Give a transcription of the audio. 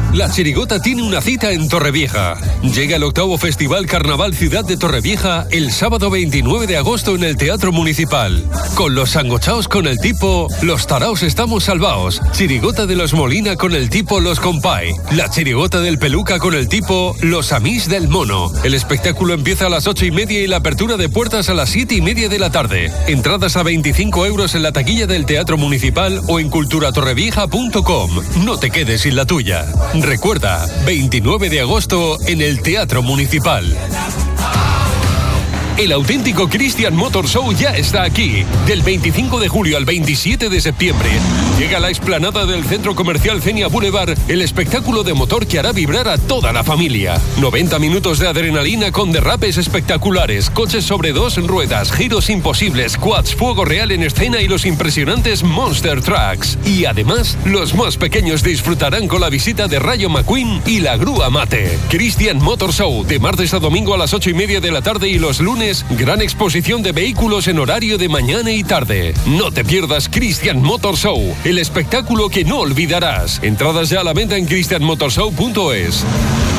La Chirigota tiene una cita en Torrevieja. Llega el 8º Festival Carnaval Ciudad de Torrevieja el sábado 29 de agosto en el Teatro Municipal. Con los sangochaos con el tipo Los Taraos Estamos Salvaos. Chirigota de los Molina con el tipo Los Compay. La Chirigota del Peluca con el tipo Los Amís del Mono. El espectáculo empieza a las 8:30 y la apertura de puertas a las 7:30 de la tarde. Entradas a 25 euros en la taquilla del Teatro Municipal o en culturatorrevieja.com. No te quedes sin la tuya. Recuerda, 29 de agosto en el Teatro Municipal. El auténtico Christian Motor Show ya está aquí. Del 25 de julio al 27 de septiembre llega a la explanada del Centro Comercial Cenia Boulevard el espectáculo de motor que hará vibrar a toda la familia. 90 minutos de adrenalina con derrapes espectaculares, coches sobre 2 ruedas, giros imposibles, quads, fuego real en escena y los impresionantes Monster Trucks. Y además, los más pequeños disfrutarán con la visita de Rayo McQueen y la Grúa Mate. Christian Motor Show, de martes a domingo a las 8:30 de la tarde y los lunes gran exposición de vehículos en horario de mañana y tarde. No te pierdas Christian Motor Show, el espectáculo que no olvidarás. Entradas ya a la venta en christianmotorshow.es.